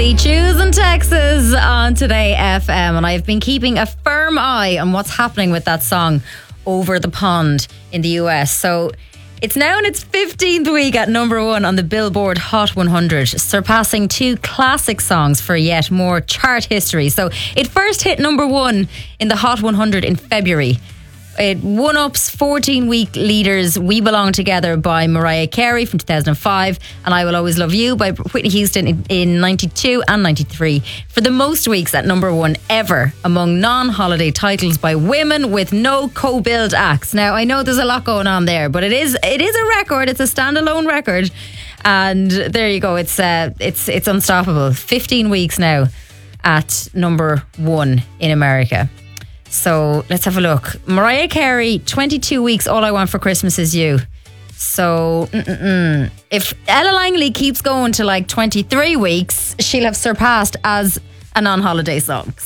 Billy choosing Texas on Today FM, and I've been keeping a firm eye on what's happening with that song over the pond in the US. So it's now in its 15th week at number one on the Billboard Hot 100, surpassing two classic songs for yet more chart history. So it first hit number one in the Hot 100 in February. It one-ups 14-week leaders We Belong Together by Mariah Carey from 2005 and I Will Always Love You by Whitney Houston in 92 and 93 for the most weeks at number one ever among non-holiday titles by women with no co-billed acts. Now, I know there's a lot going on there, but it is a record. It's a standalone record. And there you go. It's unstoppable. 15 weeks now at number one in America. So let's have a look. Mariah Carey, 22 weeks, All I Want for Christmas Is You. So if Ella Langley keeps going to like 23 weeks, she'll have surpassed as a non-holiday song.